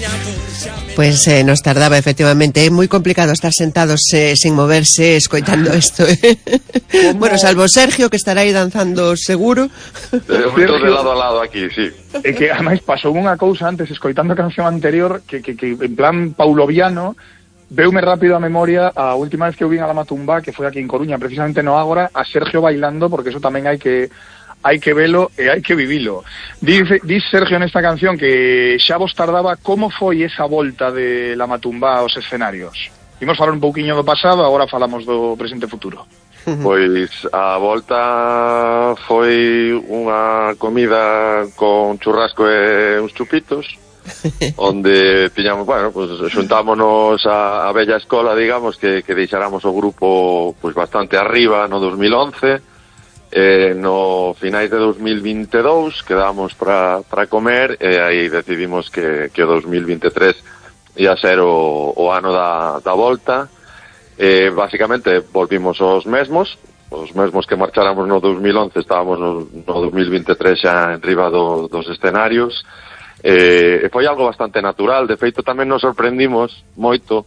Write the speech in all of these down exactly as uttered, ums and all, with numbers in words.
Pues eh, nos tardaba, efectivamente. É moi complicado estar sentados eh, sin moverse, escoitando isto. Eh? Bueno, salvo Sergio, que estará aí danzando seguro. Estou de lado a lado aquí, sí. É que, ademais, pasou unha cousa antes, escoitando a canción anterior, que, que, que en plan pauloviano, veume rápido a memoria a última vez que eu vin a La Matumbá, que foi aquí en Coruña, precisamente no Ágora, a Sergio bailando, porque eso tamén hai que... hai que velo e hai que vivilo. Dice, dice Sergio nesta canción que xa vos tardaba. Como foi esa volta de La Matumbá aos escenarios? Imos falar un pouquiño do pasado, agora falamos do presente e futuro. Pois a volta foi unha comida con churrasco e uns chupitos, onde tiñamos, bueno, pues xuntámonos a, a bella escola, digamos, que, que deixáramos o grupo pues bastante arriba no dos mil once. Eh, no finais de dos mil vinte e dous quedamos para para comer e aí decidimos que, que o dos mil vinte e tres ia ser o, o ano da, da volta. Eh, basicamente volvimos os mesmos os mesmos que marcháramos no dos mil once, estábamos no, no dos mil vinte e tres xa en riba do, dos escenarios. Eh, foi algo bastante natural, de feito tamén nos sorprendimos moito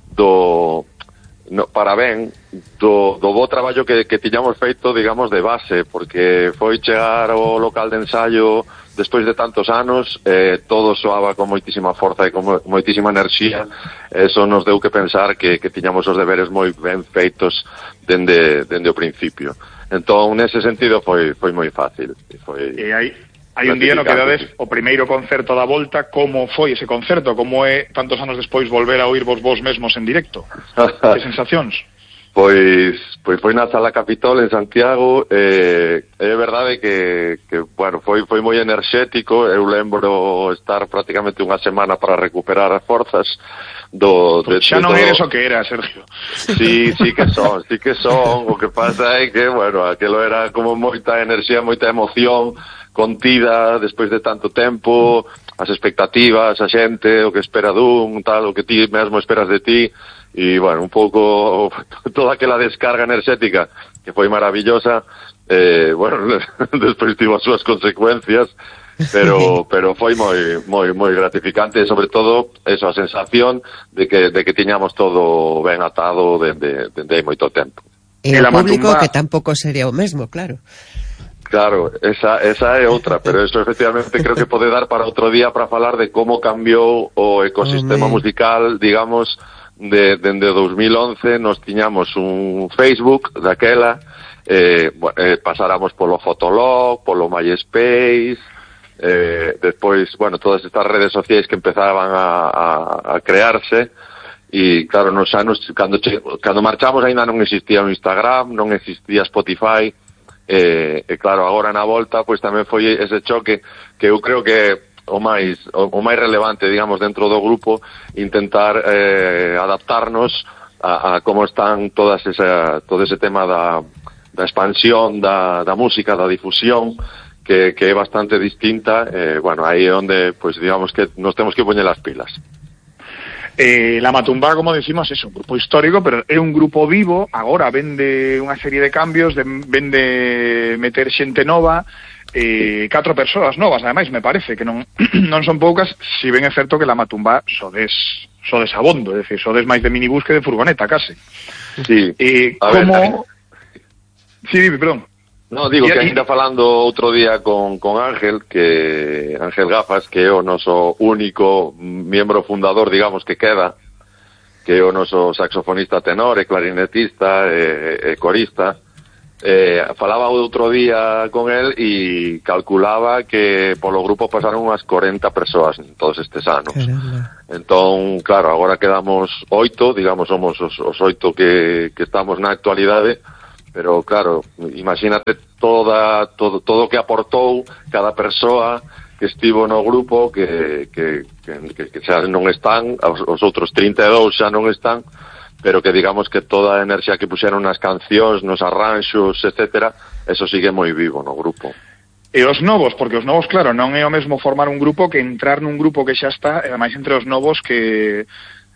do... No, para ben do, do bo traballo que, que tiñamos feito, digamos, de base, porque foi chegar ao local de ensayo despois de tantos anos, eh, todo soaba con moitísima forza e con moitísima enerxía. Eso nos deu que pensar que, que tiñamos os deberes moi ben feitos dende, dende o principio. Entón, nese sentido, foi, foi moi fácil. Foi... E aí... Hai un día no que dades o primeiro concerto da volta. Como foi ese concerto? Como é tantos anos despois volver a oírvos vos mesmos en directo? Que sensacións? Pois, pois foi na Sala Capitol en Santiago. eh, É verdade que, que bueno, foi, foi moi enerxético. Eu lembro estar prácticamente unha semana para recuperar as forzas do... De, xa non eres o que era, Sergio. Sí, sí que son, sí que son. O que pasa é que, bueno, aquilo era como moita enerxía, moita emoción contida despois de tanto tempo, as expectativas, a xente, o que espera dun, tal, o que ti mesmo esperas de ti, e, bueno, un pouco toda aquela descarga enerxética que foi maravillosa, eh, bueno, despois tivo as súas consecuencias, pero pero foi moi moi moi gratificante, e sobre todo eso, a sensación de que de que tiñamos todo ben atado dende dende moito tempo. E o público que tampouco sería o mesmo, claro. Claro, esa, esa é outra, pero eso efectivamente creo que pode dar para outro día para falar de como cambiou o ecosistema oh, musical, digamos, de, dende dos mil once. Nos tiñamos un Facebook daquela, eh, eh, pasáramos polo Fotolog, polo MySpace, eh, despois, bueno, todas estas redes sociais que empezaban a, a, a crearse, e claro, nos anos, cando, che, cando marchamos ainda non existía o Instagram, non existía Spotify. E, e claro, agora na volta pois tamén foi ese choque que eu creo que o máis o, o máis relevante, digamos, dentro do grupo, intentar eh, adaptarnos a, a como están todas esa, todo ese tema da, da expansión da, da música, da difusión, que, que é bastante distinta. Eh, bueno, aí é onde, pois digamos que nos temos que poñer as pilas. Eh, La Matumbá, como decimos, é un grupo histórico, pero é un grupo vivo. Agora ven de unha serie de cambios, de, ven de meter xente nova, eh, catro persoas novas, ademais, me parece que non non son poucas, si ben é certo que La Matumbá sodes, sodes abondo, é dicir, sodes máis de minibús que de furgoneta, case. Sí, eh, a como... ver, sí, dime, perdón. No, digo que ainda falando outro día con, con Ángel, que Ángel Gafas, que é o noso único miembro fundador, digamos, que queda, que é o noso saxofonista tenor e clarinetista e, e corista. Eh, falaba outro día con el e calculaba que polo grupo pasaron unhas corenta persoas en todos estes anos. Caramba. Entón, claro, agora quedamos oito, digamos, somos os, os oito que, que estamos na actualidade. Pero claro, imagínate toda todo todo o que aportou cada persoa que estivo no grupo, que que que, que xa non están, os, os outros trinta e dous xa non están, pero que digamos que toda a enerxía que puxeron nas cancións, nos arranxos, etcétera, eso sigue moi vivo no grupo. E os novos, porque os novos, claro, non é o mesmo formar un grupo que entrar nun grupo que xa está, e ademais entre os novos que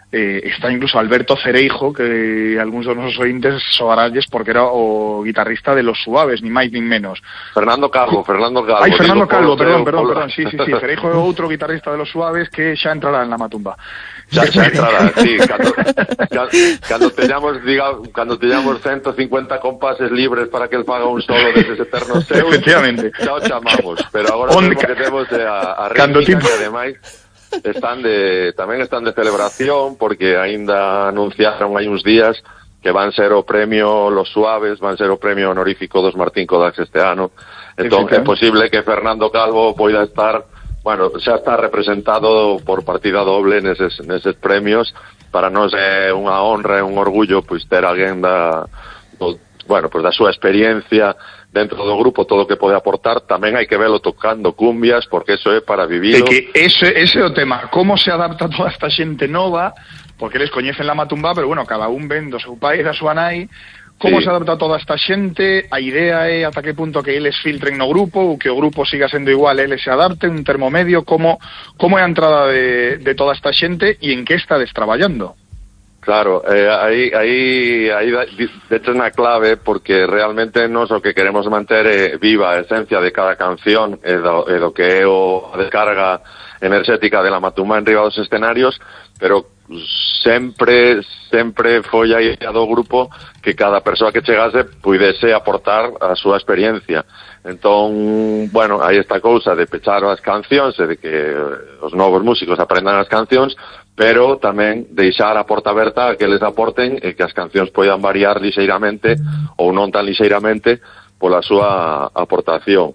eh, está incluso Alberto Cereijo, que algúns dos nosos ointes soaralles porque era o guitarrista de Los Suaves, ni máis nin menos. Fernando Calvo, Fernando Calvo. Ai, Fernando digo, Calvo, perdón, Polo, perdón, Polo. perdón, sí, sí, sí, Cereijo é outro guitarrista de Los Suaves que xa entrará en la Matumba. Xa, xa entrará, sí, cando, cando teñamos, diga, cando teñamos ciento cincuenta compases libres para que el faga un solo deses eternos seus, efectivamente, xa o chamamos, pero agora Onde mesmo que temos é a, a cando rítmica, tipo... que ademais están de, tamén están de celebración, porque aínda anunciaron hai uns días que van ser o premio Los Suaves, van ser o premio honorífico dos Martín Kodax este ano. Entón é posible que Fernando Calvo poida estar, bueno, xa está representado por partida doble neses, neses premios. Para nós é unha honra e un orgullo pois ter alguén da, do, bueno, pois da súa experiencia dentro do grupo, todo o que pode aportar. Tamén hai que velo tocando cumbias, porque eso é para vivilo. É que ese, ese é o tema, como se adapta toda esta xente nova, porque eles coñecen la Matumba, pero bueno, cada un ven do seu pai e da súa nai, como sí. Se adapta toda esta xente, a idea é ata que punto que eles filtren no grupo, ou que o grupo siga sendo igual, eles se adapten, un termo medio, como, como é a entrada de, de toda esta xente e en que estades traballando? Claro, eh, aí, aí, aí deches na clave, porque realmente nos o que queremos manter é viva a esencia de cada canción e do, e do que é o, a descarga enerxética de la Matumba en riba dos escenarios, pero sempre, sempre foi a idea do grupo que cada persoa que chegase puidese aportar a súa experiencia. Entón, bueno, hai esta cousa de pechar as cancións e de que os novos músicos aprendan as cancións, pero tamén deixar a porta aberta a que les aporten e que as cancións poidan variar lixeiramente ou non tan lixeiramente pola súa aportación.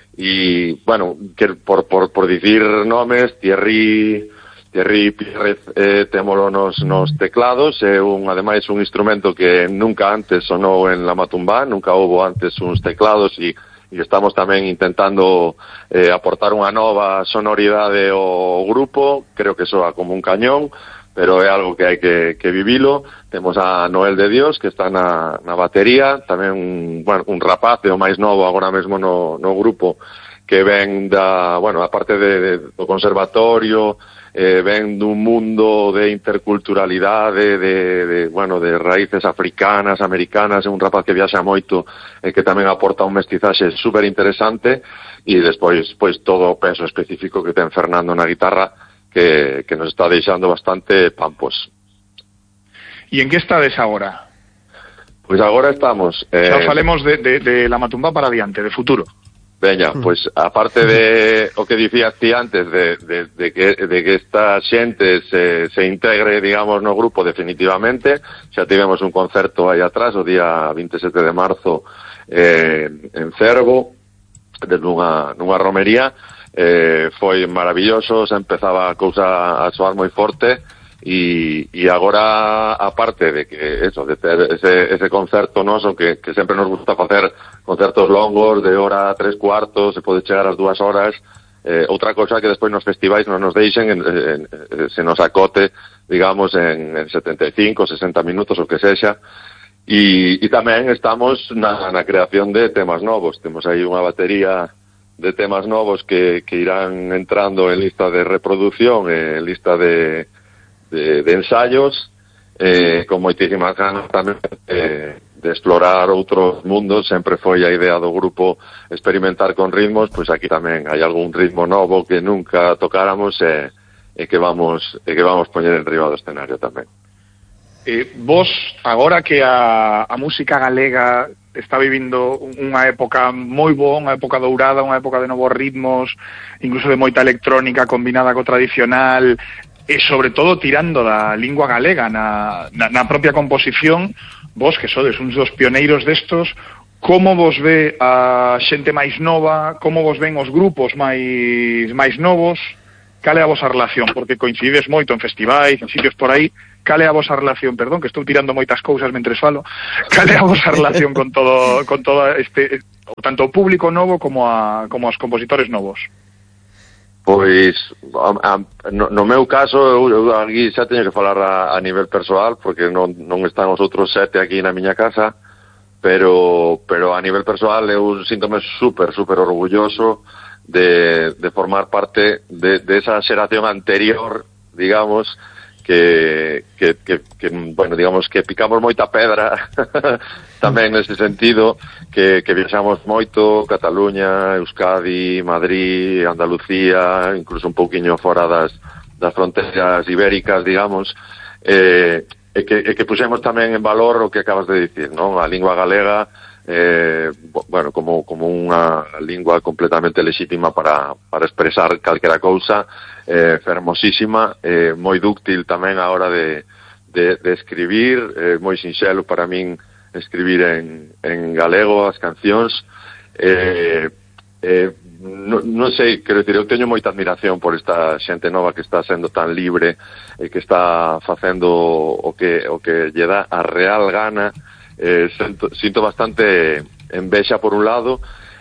E, bueno, que por, por, por dicir nomes, Thierry, Thierry Pírez eh, témolo nos, nos teclados, é un, ademais un instrumento que nunca antes sonou en la Matumba, nunca houbo antes uns teclados e e estamos tamén intentando eh, aportar unha nova sonoridade ao grupo. Creo que soa como un cañón, pero é algo que hai que, que vivilo. Temos a Noel de Dios, que está na, na batería, tamén un, bueno, un rapaz, o máis novo agora mesmo no, no grupo, que ven da, bueno, a parte de, de, do conservatorio, eh, ven dun mundo de interculturalidade, de, de, bueno, de raíces africanas, americanas, é un rapaz que viaxa moito e que tamén aporta un mestizaxe super interesante, e despois pois todo o peso específico que ten Fernando na guitarra, que, que nos está deixando bastante pampos. E en que estades agora? Pois agora estamos... Eh... Xa falemos de, de, de la Matumba para adiante, de futuro. Veña, pois aparte de o que dicías ti antes de, de, de, que, de que esta xente se, se integre, digamos, no grupo definitivamente, xa tivemos un concerto aí atrás o día vinte e sete de marzo eh, en Cervo, de nunha, nunha romería, eh, foi maravilloso, se empezaba a cousa a soar moi forte. E, e agora, aparte de que eso, de ter ese, ese concerto noso que, que sempre nos gusta facer concertos longos de hora a tres cuartos, se pode chegar ás dúas horas, eh, outra cosa que despois nos festivais non nos deixen en, en, en, se nos acote, digamos, en, en setenta e cinco, sesenta minutos, o que sexa. E, e tamén estamos na, na creación de temas novos. Temos aí unha batería de temas novos que, que irán entrando en lista de reproducción, en lista de De, de ensayos, eh, con moitísimas ganas tamén de, de explorar outros mundos. Sempre foi a idea do grupo experimentar con ritmos, pois aquí tamén hai algún ritmo novo que nunca tocáramos e, e que vamos e que vamos poñer en riba do escenario tamén. Eh, vos, agora que a, a música galega está vivindo unha época moi boa, unha época dourada, unha época de novos ritmos, incluso de moita electrónica combinada co tradicional, e sobre todo tirando da lingua galega na, na, na propia composición, vos que sodes uns dos pioneiros destos, como vos ve a xente máis nova, como vos ven os grupos máis máis novos, cal é a vosa relación? Porque coincidides moito en festivais, en sitios por aí, cal é a vosa relación? Perdón, que estou tirando moitas cousas mentre falo. Cal é a vosa relación con todo con todo este, tanto o público novo como a como os compositores novos? Pois, a, a, no, no meu caso, eu, eu aquí xa teño que falar a, a nivel persoal, porque non, non están os outros sete aquí na miña casa, pero, pero a nivel persoal eu síntome super, super orgulloso de, de formar parte de, de esa xeración anterior, digamos, que, que, que, que bueno, digamos que picamos moita pedra tamén nese sentido, que, que viaxamos moito, Cataluña, Euskadi, Madrid, Andalucía, incluso un pouquiño fora das, das fronteiras ibéricas, digamos, eh, e que, e que puxemos tamén en valor o que acabas de dicir, non? A lingua galega, eh, bueno, como, como unha lingua completamente lexítima para, para expresar calquera cousa, eh, fermosísima, eh, moi dúctil tamén a hora de, de, de escribir, eh, moi sinxelo para min escribir en, en galego as cancións, eh, eh, non, non sei, quero dicir, eu teño moita admiración por esta xente nova que está sendo tan libre e que está facendo o que, o que lle dá a real gana. Eh, sinto, sinto bastante envexa por un lado,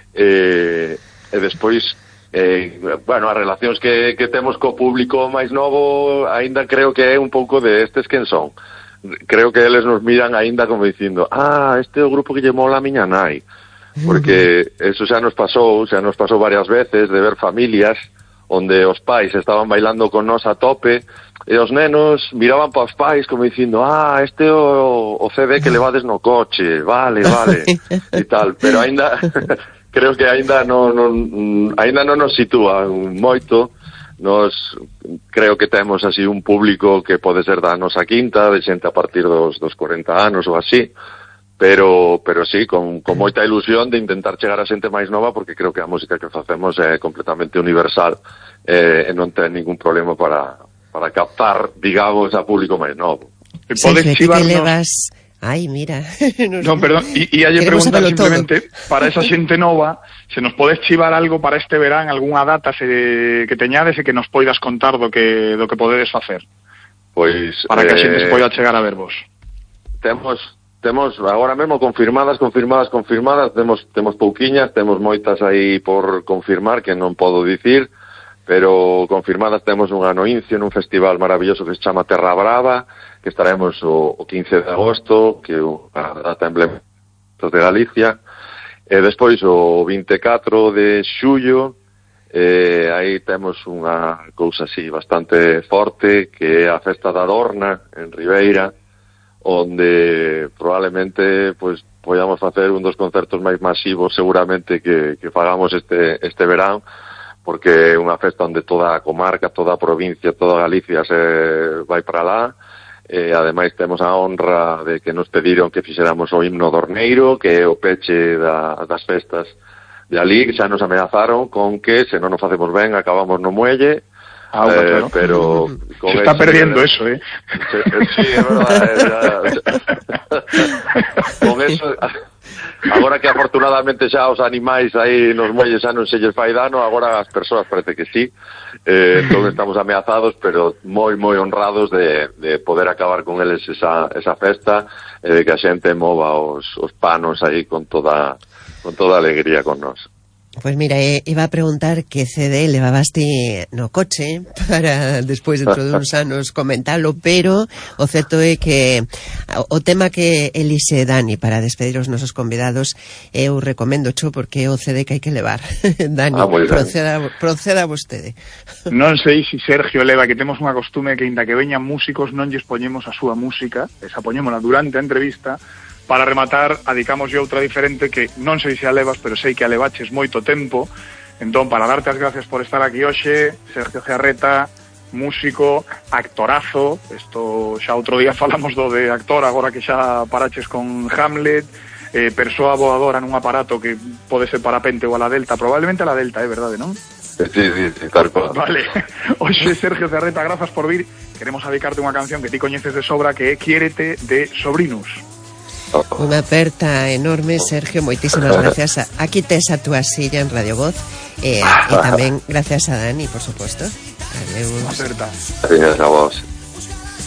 eh, e despois eh, bueno, as relacións que, que temos co público máis novo aínda creo que é un pouco de estes quen son. Creo que eles nos miran aínda como dicindo, ah, este é o grupo que lle mola a miña nai, porque eso xa nos pasou, xa nos pasou varias veces de ver familias onde os pais estaban bailando con nós a tope e os nenos miraban para os pais como dicindo, ah, este é o, o C D que levades no coche, vale, vale, e tal, pero aínda creo que aínda non, non aínda non nos sitúan moito. Nos creo que temos así un público que pode ser da nosa quinta, de xente a partir dos, dos cuarenta anos ou así, pero pero sí, con, con moita ilusión de intentar chegar a xente máis nova, porque creo que a música que facemos é completamente universal eh, e non ten ningún problema para, para captar, digamos, a público máis novo. Podes chivarnos... Ai, mira. Nos... Non, perdón, e ia lle preguntar simplemente todo. Para esa xente nova, se nos podes chivar algo para este verán, algunha data se, que teñades e que nos poidas contar do que do que podedes facer. Pois para que a xente eh, se poida chegar a vervos. Temos temos agora mesmo confirmadas, confirmadas, confirmadas, temos temos pouquiñas, temos moitas aí por confirmar que non podo dicir, pero confirmadas temos unha no Incio nun festival maravilloso que se chama Terra Brava, que estaremos o, o quince de agosto, que é a data emblemática de Galicia, e despois o vinte e catro de xullo, eh, aí temos unha cousa así bastante forte, que é a Festa da Dorna, en Ribeira, onde probablemente pois podamos facer un dos concertos máis masivos seguramente que, que fagamos este, este verán, porque é unha festa onde toda a comarca, toda a provincia, toda Galicia se vai para lá. E ademais temos a honra de que nos pediron que fixéramos o himno dorneiro, que é o peche da, das festas de alí, que xa nos ameazaron con que se non nos facemos ben acabamos no muelle. Ah, eh, claro. Pero con se está eso, perdiendo eh, eso, eh. Se, sí, é verdade. Con eso, agora que afortunadamente xa os animais aí nos muelles xa non se lles fai dano, agora as persoas parece que sí. Eh, entón estamos ameazados, pero moi moi honrados de, de poder acabar con eles esa, esa festa e eh, de que a xente mova os, os panos aí con toda con toda alegría con nós. Pues mira, eh, iba a preguntar que C D levabaste no coche para despois dentro de uns anos comentalo, pero o certo é que o tema que elixe Dani para despedir os nosos convidados eu recomendo cho porque é o C D que hai que levar. Dani, ah, proceda, proceda vostede. Non sei se Sergio leva, que temos unha costume que inda que veñan músicos non lles poñemos a súa música, esa poñémola durante a entrevista. Para rematar, adicamoslle outra diferente que non sei se a levas, pero sei que a levaches moito tempo. Entón, para darte as gracias por estar aquí hoxe, Sergio Giarreta, músico, actorazo, isto xa outro día falamos do de actor, agora que xa paraches con Hamlet, eh, persoa voadora nun aparato que pode ser parapente ou a la Delta, probablemente a la Delta, é verdade, non? Sí, sí, sí, tal cual. Vale, hoxe Sergio Giarreta, grazas por vir, queremos dedicarte unha canción que ti coñeces de sobra, que é Quiérete, de Sobrinus. Unha aperta enorme, Sergio, moitísimas gracias. Aquí tes a túa silla en Radio Voz e, e tamén gracias a Dani, por suposto. Adeus. Unha aperta. Gracias a vos.